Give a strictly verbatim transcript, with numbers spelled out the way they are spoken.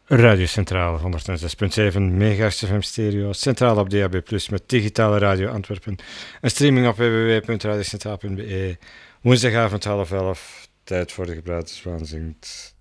Radio Centraal, honderdzes punt zeven megahertz F M stereo, centraal op D A B plus, met digitale radio Antwerpen en streaming op w w w punt radiocentraal punt b e. Woensdagavond half elf, tijd voor de gebruikers waanzingt.